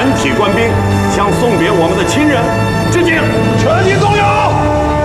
全体官兵向送别我们的亲人致敬。 全体走！